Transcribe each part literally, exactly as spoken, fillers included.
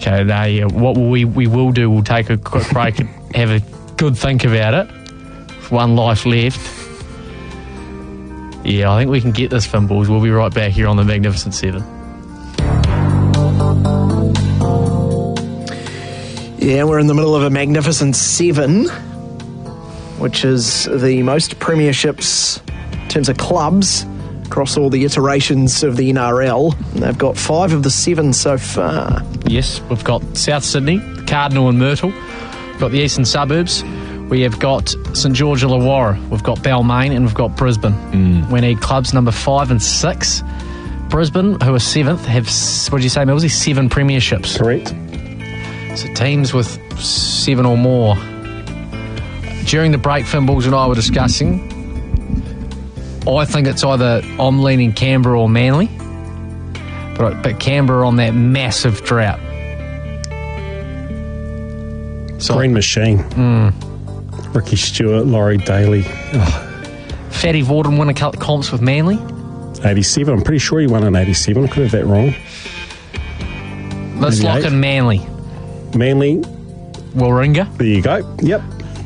Okay, now, yeah, what we, we will do, we'll take a quick break and have a good think about it. One life left. Yeah, I think we can get this, Finballs. We'll be right back here on the Magnificent Seven. Yeah, we're in the middle of a Magnificent Seven, which is the most premierships in terms of clubs across all the iterations of the N R L. And they've got five of the seven so far. Yes, we've got South Sydney, Cardinal and Myrtle. We've got the Eastern Suburbs. We have got St George Illawarra. We've got Balmain and we've got Brisbane. Mm. We need clubs number five and six. Brisbane, who are seventh, have, what did you say, Millsy? Seven premierships. Correct. So teams with seven or more. During the break, Finballs and I were discussing, I think it's either I'm leaning Canberra or Manly, but, but Canberra on that massive drought. So, Green Machine. Mm. Ricky Stewart, Laurie Daly. Oh. Fatty Vorden win a couple of comps with Manly. eighty-seven. I'm pretty sure he won in eighty-seven. I could have that wrong. Let's lock in Manly. Manly. Warringah. There you go. Yep.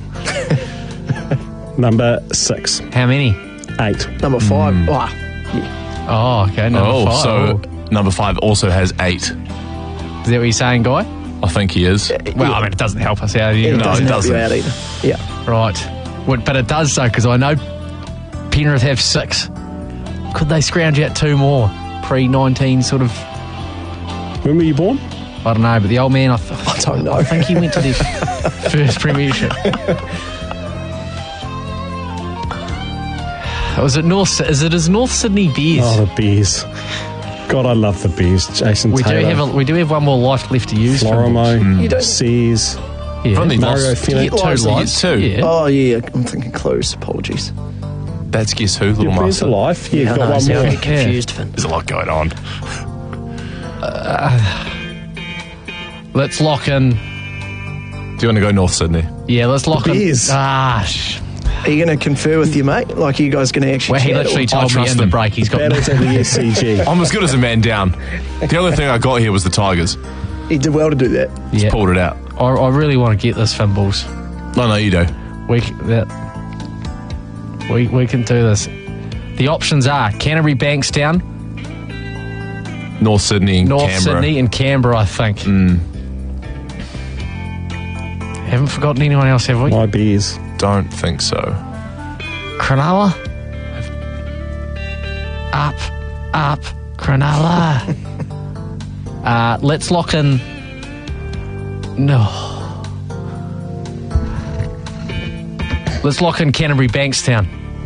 Number six. How many? Eight. Number five. Mm. Oh, yeah. Oh, okay. Number oh, five. so number five also has eight. Is that what you're saying, Guy? I think he is. Uh, well, yeah. I mean, it doesn't help us out. It no, doesn't it help doesn't. you out either. Yeah. Right. Well, but it does, though, because I know Penrith have six. Could they scrounge out two more? pre nineteen sort of... When were you born? I don't know, but the old man, I, th- I don't know. I think he went to their first premiership. Was it North? Is it as North Sydney Bears? Oh, the Bears. God, I love the Bears. Jason we Taylor. do have a, we do have one more life left to use. Florimo, Mm. You don't- Sears, Yeah. From the Mario lost- Fennick. You get lives, Two you lives, get- two. Yeah. Oh, yeah. I'm thinking close. Apologies. That's Guess Who, Little Your Bears Master. are life. Yeah, Yeah, you've I got know, one so more. I get confused, Finn. There's a lot going on. Let's lock in. Do you want to go North Sydney? Yeah, let's lock in. Bears. Ah, sh- Are you going to confer with your mate? Like, are you guys going to actually well, he chat, literally or- told me trust in the him. break he's got. Battles at the S C G. I'm as good as a man down. The only thing I got here was the Tigers. He did well to do that. Just Yeah. pulled it out. I, I really want to get this, Finballs. No, no, you do. We c- that we we can do this. The options are Canterbury, Bankstown, North Sydney and North Canberra. Sydney, and Canberra. I think. Mm, Haven't forgotten anyone else, have we? My Bears. don't think so. Cronulla. Up, up, Cronulla. uh, let's lock in. No. Let's lock in Canterbury, Bankstown.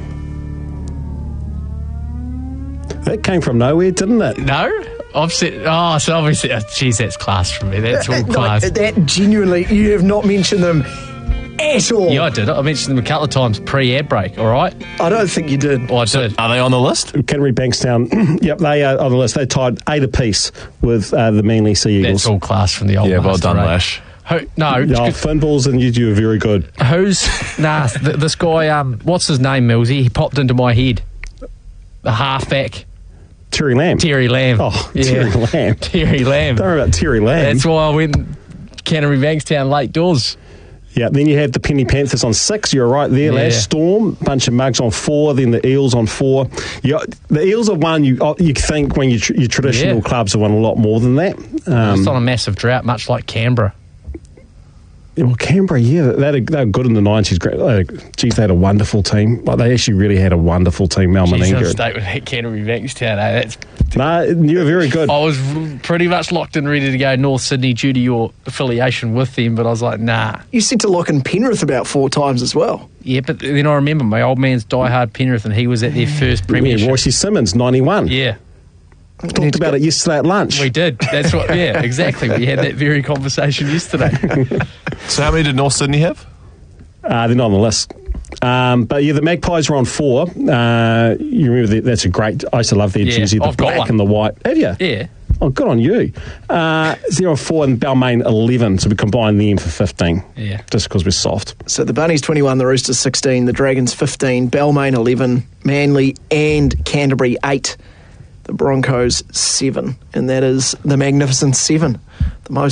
That came from nowhere, didn't it? No, I've said. Oh, so obviously, oh, geez, that's class from me. That's all class. Like, that genuinely, you have not mentioned them at all. Yeah, I did. I mentioned them a couple of times pre-ad break. All right. I don't think you did. Oh, I did. Are they on the list? Canterbury, Bankstown. Yep, they are on the list. They tied eight apiece with uh, the Manly Sea Eagles. That's all class from the old. Yeah, well master, done, eh? Lash. Who, no, Oh, Finballs and you, you were very good. who's nah? Th- this guy, um, what's his name, Millsy? He popped into my head. The halfback, Terry Lamb. Terry Lamb. Oh, yeah. Terry Lamb. Terry Lamb. Don't worry about Terry Lamb. That's why I went Canterbury, Bankstown late doors. Yeah, then you have the Penny Panthers on six. You're right there, Yeah. Lash. Storm, bunch of mugs on four. Then the Eels on four. You, the Eels are one you oh, you think when you tr- your traditional Yeah. clubs have won a lot more than that. Um, Just on a massive drought, much like Canberra. Well, Canberra, yeah, they, they, they were good in the nineties. Great, uh, geez, they had a wonderful team. Like, they actually really had a wonderful team. Mel Jeez, I'm Meninga. stayed with that Canterbury, Bankstown. Eh? That's Nah, you were very good. I was pretty much locked and ready to go North Sydney due to your affiliation with them, but I was like, nah. You said to lock in Penrith about four times as well. Yeah, but then I remember my old man's diehard Penrith, and he was at their first Yeah, premiership. Royce Simmons, ninety-one. Yeah, We talked about it yesterday at lunch. we did. That's what. Yeah, exactly. We had that very conversation yesterday. So how many did North Sydney have? Uh, they're not on the list. Um, but yeah, the Magpies were on four. Uh, you remember that, that's a great. I used to love their Yeah, jersey, the I've got black one. and the white. Have you? Yeah. Oh, good on you. Uh, zero four and Balmain eleven. So we combined them for fifteen. Yeah. Just because we're soft. So the Bunnies twenty-one, the Roosters sixteen, the Dragons fifteen, Balmain eleven, Manly and Canterbury eight, the Broncos seven, and that is the Magnificent Seven, the most